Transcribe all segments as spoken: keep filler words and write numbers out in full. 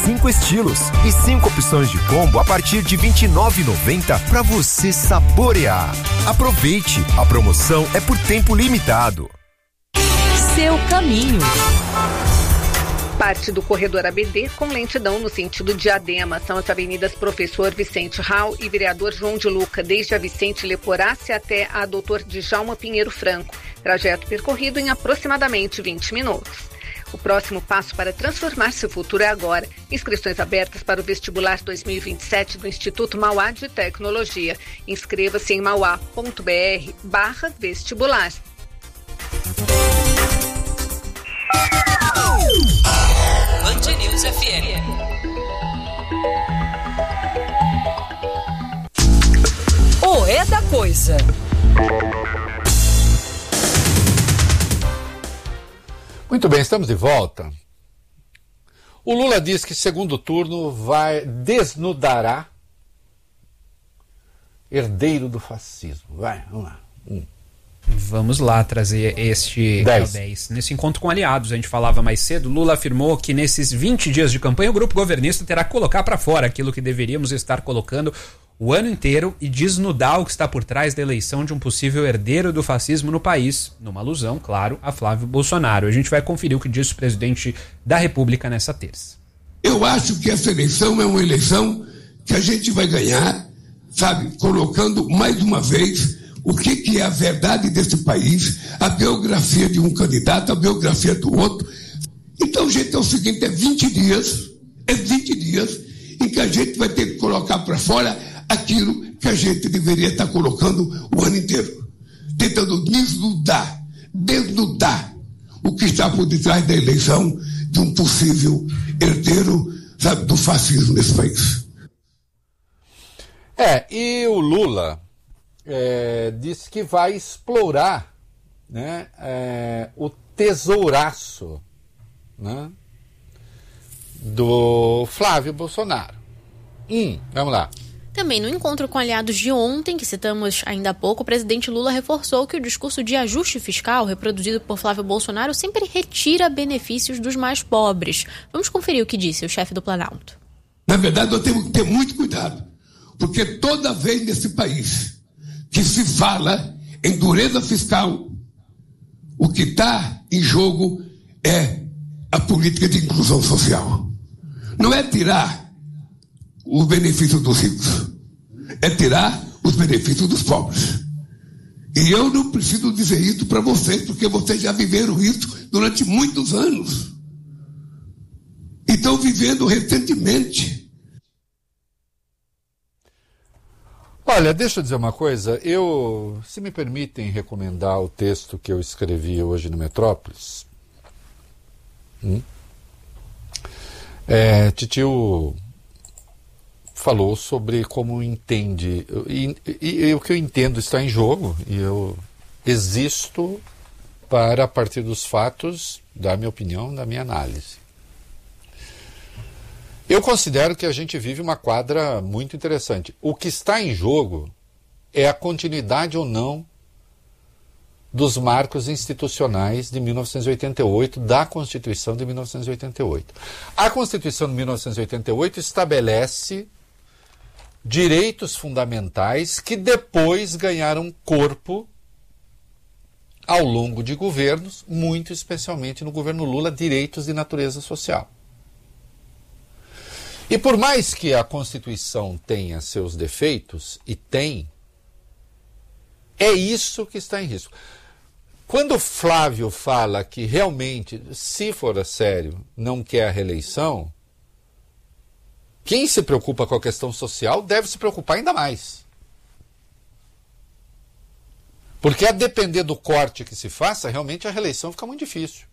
cinco estilos e cinco opções de combo a partir de vinte e nove reais e noventa centavos para você saborear. Aproveite, a promoção é por tempo limitado. Seu caminho. Parte do corredor A B D com lentidão no sentido Diadema. São as avenidas Professor Vicente Rau e Vereador João de Luca, desde a Vicente Leporassi até a Doutor Djalma Pinheiro Franco. Trajeto percorrido em aproximadamente vinte minutos. O próximo passo para transformar seu futuro é agora. Inscrições abertas para o vestibular dois mil e vinte e sete do Instituto Mauá de Tecnologia. Inscreva-se em mauá.br barra vestibular. Band News F M. O É da Coisa. Muito bem, estamos de volta. O Lula diz que segundo turno vai desnudará herdeiro do fascismo. Vai, vamos lá. Hum. Vamos lá trazer este dez. Nesse encontro com aliados, a gente falava mais cedo, Lula afirmou que nesses vinte dias de campanha o grupo governista terá que colocar para fora aquilo que deveríamos estar colocando o ano inteiro e desnudar o que está por trás da eleição de um possível herdeiro do fascismo no país, numa alusão, claro, a Flávio Bolsonaro. A gente vai conferir o que disse o presidente da República nessa terça. Eu acho que essa eleição é uma eleição que a gente vai ganhar, sabe, colocando mais uma vez o que, que é a verdade desse país, a biografia de um candidato, a biografia do outro. Então, gente, é o seguinte, é vinte dias, é vinte dias em que a gente vai ter que colocar para fora aquilo que a gente deveria estar colocando o ano inteiro. Tentando desnudar, desnudar o que está por detrás da eleição de um possível herdeiro, sabe, do fascismo nesse país. É, e o Lula É, disse que vai explorar, né, é, o tesouraço, né, do Flávio Bolsonaro. Hum, vamos lá. Também no encontro com aliados de ontem, que citamos ainda há pouco, o presidente Lula reforçou que o discurso de ajuste fiscal reproduzido por Flávio Bolsonaro sempre retira benefícios dos mais pobres. Vamos conferir o que disse o chefe do Planalto. Na verdade, nós temos que ter muito cuidado, porque toda vez nesse país que se fala em dureza fiscal, o que está em jogo é a política de inclusão social. Não é tirar os benefícios dos ricos, é tirar os benefícios dos pobres. E eu não preciso dizer isso para vocês, porque vocês já viveram isso durante muitos anos. E estão vivendo recentemente. Olha, deixa eu dizer uma coisa, eu, se me permitem recomendar o texto que eu escrevi hoje no Metrópolis, hum? é, Titio falou sobre como entende, e, e, e o que eu entendo está em jogo, e eu existo para, a partir dos fatos, dar minha opinião, dar minha análise. Eu considero que a gente vive uma quadra muito interessante. O que está em jogo é a continuidade ou não dos marcos institucionais de mil novecentos e oitenta e oito, da Constituição de mil novecentos e oitenta e oito. A Constituição de mil novecentos e oitenta e oito estabelece direitos fundamentais que depois ganharam corpo ao longo de governos, muito especialmente no governo Lula, direitos de natureza social. E por mais que a Constituição tenha seus defeitos, e tem, é isso que está em risco. Quando o Flávio fala que realmente, se for a sério, não quer a reeleição, quem se preocupa com a questão social deve se preocupar ainda mais. Porque a depender do corte que se faça, realmente a reeleição fica muito difícil.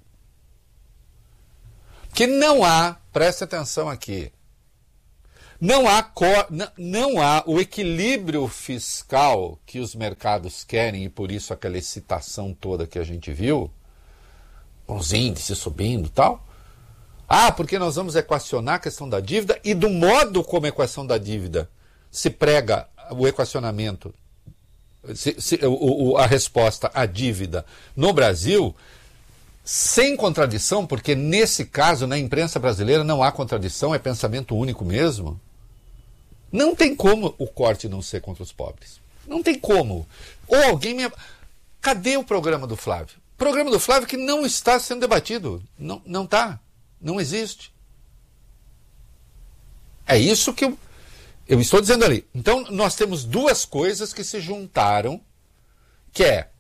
Porque não há, preste atenção aqui, Não há, cor, não, não há o equilíbrio fiscal que os mercados querem, e por isso aquela excitação toda que a gente viu, os índices subindo e tal. Ah, porque nós vamos equacionar a questão da dívida, e do modo como a equação da dívida se prega o equacionamento, se, se, o, o, a resposta à dívida no Brasil, sem contradição, porque nesse caso, na imprensa brasileira, não há contradição, é pensamento único mesmo. Não tem como o corte não ser contra os pobres. Não tem como. Ou alguém me... Cadê o programa do Flávio? O programa do Flávio que não está sendo debatido. Não, não está. Não existe. É isso que eu, eu estou dizendo ali. Então, nós temos duas coisas que se juntaram, que é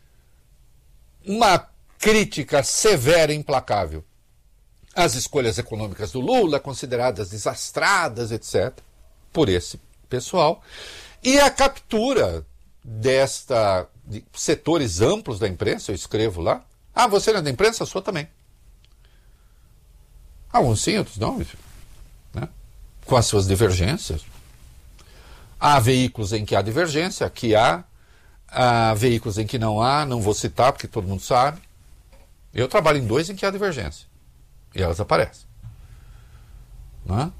uma crítica severa e implacável às escolhas econômicas do Lula, consideradas desastradas, etcétera, por esse pessoal, e a captura desta de setores amplos da imprensa, eu escrevo lá. Ah, você não é da imprensa? Eu sou também. Alguns sim, outros não, né? Com as suas divergências. Há veículos em que há divergência, aqui há, há veículos em que não há, não vou citar porque todo mundo sabe. Eu trabalho em dois em que há divergência. E elas aparecem. Né?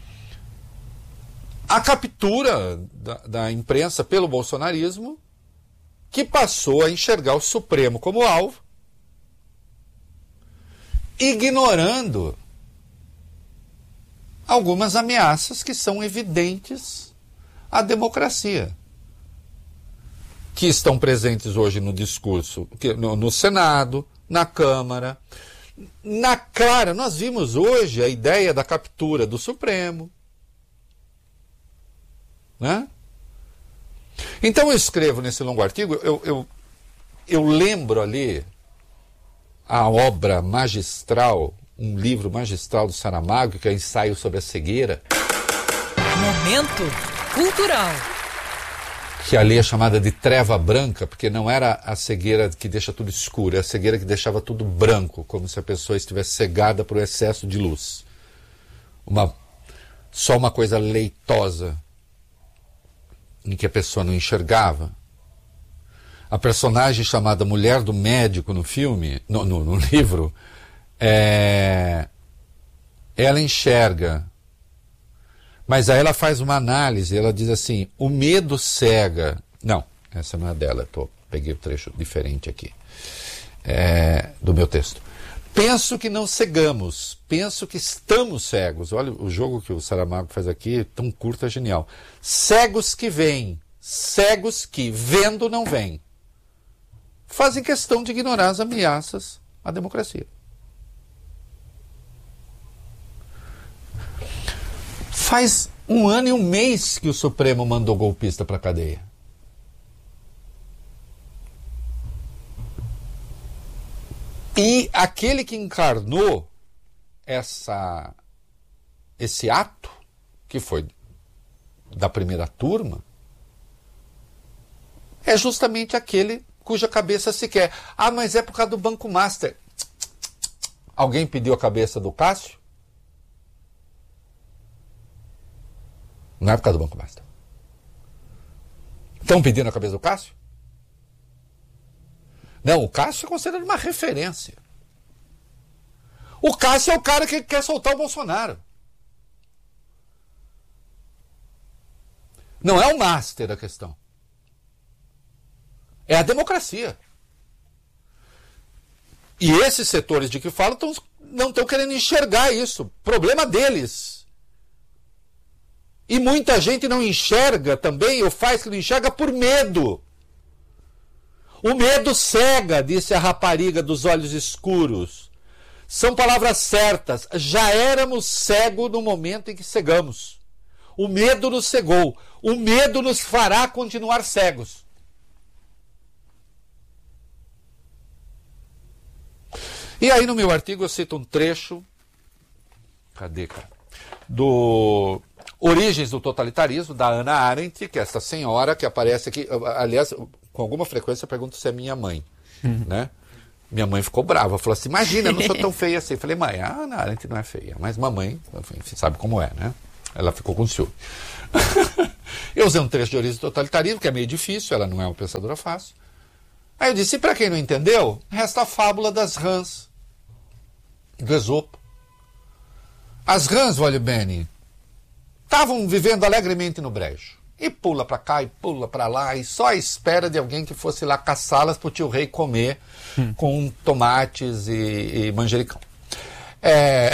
A captura da, da imprensa pelo bolsonarismo, que passou a enxergar o Supremo como alvo, ignorando algumas ameaças que são evidentes à democracia, que estão presentes hoje no discurso, no, no Senado, na Câmara. Na clara, nós vimos hoje a ideia da captura do Supremo. Né? Então eu escrevo nesse longo artigo, eu, eu, eu lembro ali a obra magistral, um livro magistral do Saramago, que é Ensaio sobre a Cegueira. Momento cultural. Que ali é chamada de treva branca, porque não era a cegueira que deixa tudo escuro, é a cegueira que deixava tudo branco, como se a pessoa estivesse cegada por excesso de luz. Uma, só uma coisa leitosa, em que a pessoa não enxergava. A personagem chamada Mulher do Médico no filme, no, no, no livro, é, ela enxerga, mas aí ela faz uma análise, ela diz assim, o medo cega. Não, essa não é dela, eu tô, peguei o trecho diferente aqui, é, do meu texto. Penso que não cegamos, penso que estamos cegos. Olha, o jogo que o Saramago faz aqui, tão curto, é genial. Cegos que veem, cegos que, vendo, não veem. Fazem questão de ignorar as ameaças à democracia. Faz um ano e um mês que o Supremo mandou golpista para a cadeia. E aquele que encarnou essa, esse ato, que foi da primeira turma, é justamente aquele cuja cabeça se quer. Ah, mas é por causa do Banco Master. Alguém pediu a cabeça do Cássio? Não é por causa do Banco Master. Estão pedindo a cabeça do Cássio? Não, o Cássio é considerado uma referência. O Cássio é o cara que quer soltar o Bolsonaro. Não é o Master a questão. É a democracia. E esses setores de que falo tão, não estão querendo enxergar isso. Problema deles. E muita gente não enxerga também, ou faz que não enxerga por medo. O medo cega, disse a rapariga dos olhos escuros. São palavras certas. Já éramos cegos no momento em que cegamos. O medo nos cegou. O medo nos fará continuar cegos. E aí no meu artigo eu cito um trecho, cadê, cara? Do Origens do Totalitarismo, da Hannah Arendt, que é essa senhora que aparece aqui, aliás, com alguma frequência eu pergunto se é minha mãe, uhum. né? Minha mãe ficou brava, falou assim, imagina, eu não sou tão feia assim. Eu falei, mãe, a Hannah Arendt não é feia, mas mamãe, enfim, sabe como é, né? Ela ficou com ciúme. Eu usei um trecho de Origens do Totalitarismo, que é meio difícil, ela não é uma pensadora fácil. Aí eu disse, e para quem não entendeu, resta a fábula das rãs, do Esopo. As rãs, olha bem, estavam vivendo alegremente no brejo. E pula para cá e pula para lá, e só à espera de alguém que fosse lá caçá-las para o tio Rei comer hum. com tomates e, e manjericão. É...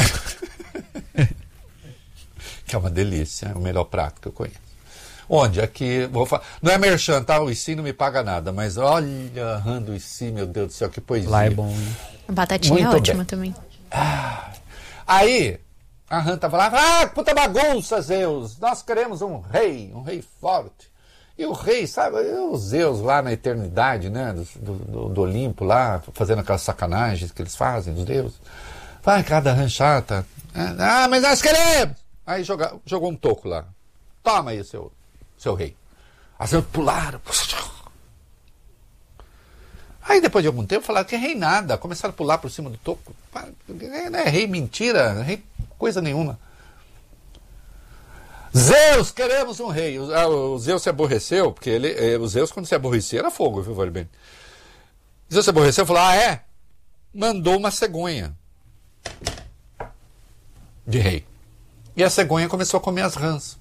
que é uma delícia, é o melhor prato que eu conheço. Onde? Aqui, vou falar. Não é merchan, tá? O ICI não me paga nada, mas olha, rã do ICI, meu Deus do céu, que poesia. Lá é bom, hein? A batatinha Muito é ótima bem. também. Ah, aí, a rã tava lá, ah, puta bagunça, Zeus, nós queremos um rei, um rei forte. E o rei, sabe, os Zeus lá na eternidade, né, do, do, do Olimpo lá, fazendo aquelas sacanagens que eles fazem, os deuses. Vai, cada rã chata. Ah, mas nós queremos! Aí joga, jogou um toco lá. Toma aí, seu... seu rei. As Zeus pularam. Aí depois de algum tempo falaram que é rei nada. Começaram a pular por cima do toco. Não é rei mentira, rei coisa nenhuma. Zeus, queremos um rei. O, o Zeus se aborreceu, porque ele, o Zeus quando se aborrecia era fogo, viu, vale bem. Zeus se aborreceu e falou, ah é? Mandou uma cegonha de rei. E a cegonha começou a comer as rãs.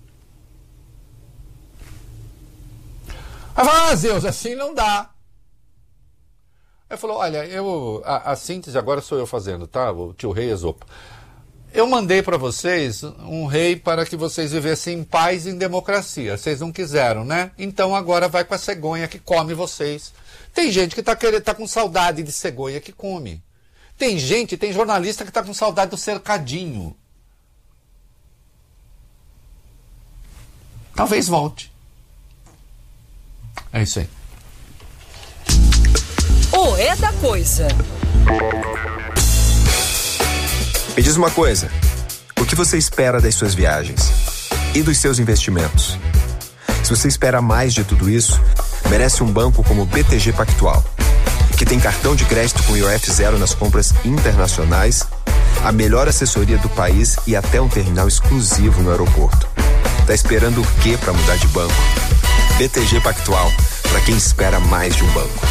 Aí falou, ah, Zeus, assim não dá. Aí falou, olha, eu, a, a síntese agora sou eu fazendo, tá? O tio rei Esopo. Eu mandei para vocês um rei para que vocês vivessem em paz e em democracia. Vocês não quiseram, né? Então agora vai com a cegonha que come vocês. Tem gente que está tá com saudade de cegonha que come. Tem gente, tem jornalista que está com saudade do cercadinho. Talvez volte. É isso aí. O É da Coisa. Me diz uma coisa. O que você espera das suas viagens? E dos seus investimentos? Se você espera mais de tudo isso, merece um banco como o B T G Pactual, que tem cartão de crédito com I O F zero nas compras internacionais, a melhor assessoria do país e até um terminal exclusivo no aeroporto. Tá esperando o quê para mudar de banco? B T G Pactual, para quem espera mais de um banco.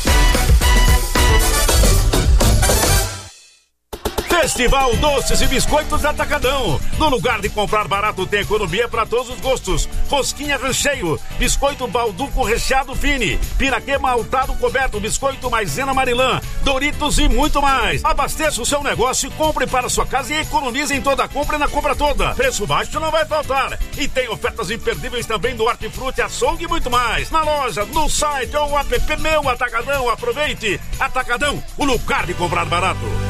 Festival Doces e Biscoitos Atacadão. No lugar de comprar barato, tem economia para todos os gostos. Rosquinha recheio, biscoito balduco recheado fine, piraquê maltado coberto, biscoito maisena marilã, Doritos e muito mais. Abasteça o seu negócio e compre para sua casa e economize em toda a compra e na compra toda. Preço baixo não vai faltar. E tem ofertas imperdíveis também do Hortifruti, açougue e muito mais. Na loja, no site ou app Meu Atacadão. Aproveite. Atacadão, o lugar de comprar barato.